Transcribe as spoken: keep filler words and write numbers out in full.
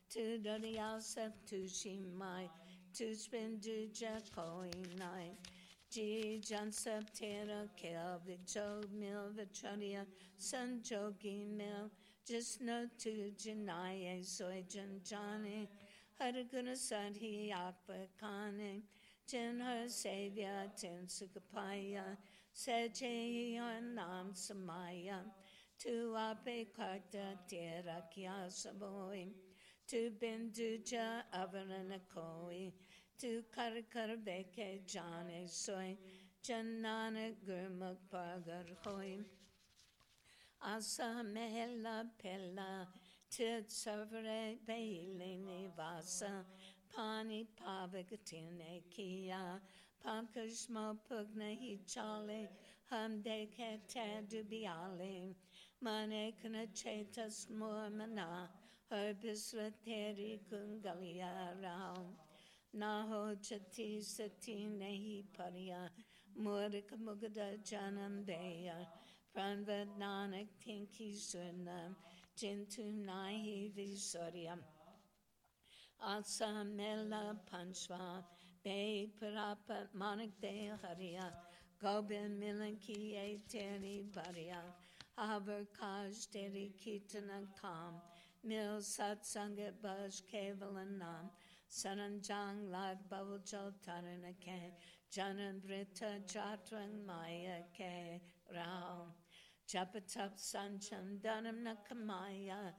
Tu dodiasa tu shimai, tu spindu jakoi nai. Ji jansab tera kel vijo mil vichoria sun jogi mil. Just no tu janaye soy janjani. Haraguna sadhi akvakane. Jin her savior tin sukapaya. Seje nam samaya. Tu ape karta tera kya saboy. Tu binduja avaranakoi. Tu kar kar beke jane soy. Janana gurmuk pagar hoy. Asa mehla pella. Tit savre baile nivasa. Pani pavagatine kia. Pankashmo pugna hichale. Hamde kete dubiale. Mane kana chetas mormana. Herbisra teri kungalia rao. Naho chati sati nehi paria. Murika mugada janam deya. Pranvad nanak tinki sunam. Jintu nahi visoryam. Asa mela panchva. Be parapat manik de haria. Gobin milanki eteri baria. Havar kaj teri kitana kam. Mil satsanga baj kevalanam. Sananjang lag bavujal taranake. Janan brita jatrang maya ke rao. Japatap sanchandanam nakamaya.